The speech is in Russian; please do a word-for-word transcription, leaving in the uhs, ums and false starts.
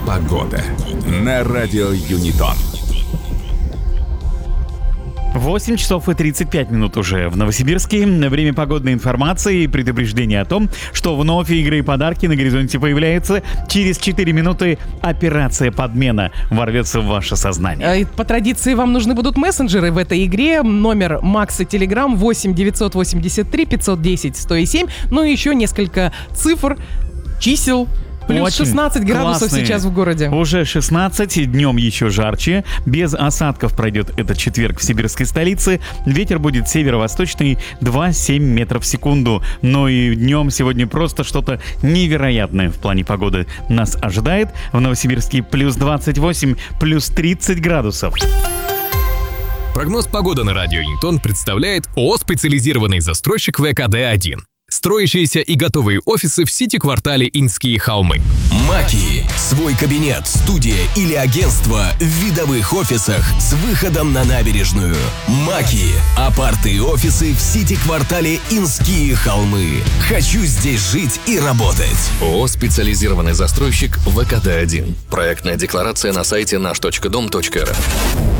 Погода на радио Юнитон. восемь часов и тридцать пять минут уже в Новосибирске. Время погодной информации и предупреждения о том, что вновь игры и подарки на горизонте появляются. Через четыре минуты операция «Подмена» ворвется в ваше сознание. По традиции вам нужны будут мессенджеры в этой игре. Номер Макса Телеграм восемь девятьсот восемьдесят три пятьсот десять сто семь. Ну и еще несколько цифр, чисел. Плюс Очень шестнадцать градусов классные. сейчас в городе. Уже шестнадцать, днем еще жарче. Без осадков пройдет этот четверг в сибирской столице. Ветер будет северо-восточный два-семь метров в секунду. Но и днем сегодня просто что-то невероятное в плане погоды нас ожидает. В Новосибирске плюс двадцать восемь, плюс тридцать градусов. Прогноз погоды на радио Юнитон представляет ООО «Специализированный застройщик вэ ка дэ один». Строящиеся и готовые офисы в сити-квартале Инские холмы. Маки. Свой кабинет, студия или агентство в видовых офисах с выходом на набережную. Маки. Апарты и офисы в сити-квартале Инские холмы. Хочу здесь жить и работать. ООО «Специализированный застройщик вэ ка дэ один». Проектная декларация на сайте наш точка дом точка эр эф.